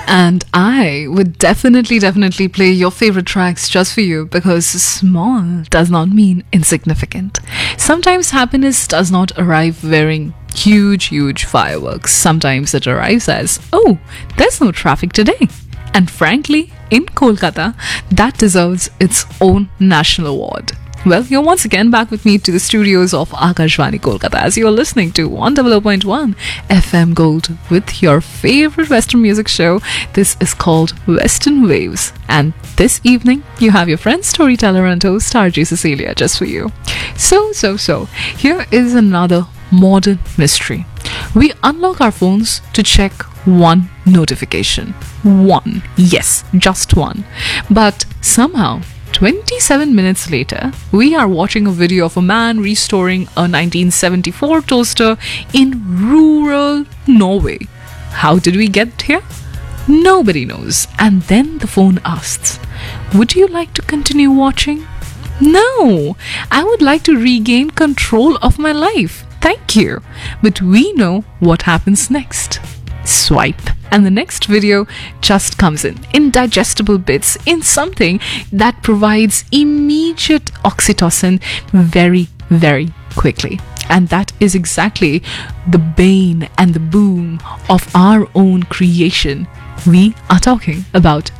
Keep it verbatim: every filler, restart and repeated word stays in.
And I would definitely, definitely play your favorite tracks just for you because small does not mean insignificant. Sometimes happiness does not arrive wearing huge, huge fireworks. Sometimes it arrives as, oh, there's no traffic today. And frankly, in Kolkata, that deserves its own national award. Well, you're once again back with me to the studios of Akashvani Kolkata as you're listening to one hundred point one F M Gold with your favorite Western music show. This is called Western Waves. And this evening, you have your friend, storyteller and host, R J Cecilia, just for you. So, so, so, here is another modern mystery. We unlock our phones to check one notification. One. Yes, just one. But somehow, twenty-seven minutes later, we are watching a video of a man restoring a nineteen seventy-four toaster in rural Norway. How did we get here? Nobody knows. And then the phone asks, would you like to continue watching? No, I would like to regain control of my life. Thank you. But we know what happens next. Swipe. And the next video just comes in, in digestible bits, in something that provides immediate oxytocin very, very quickly. And that is exactly the bane and the boom of our own creation. We are talking about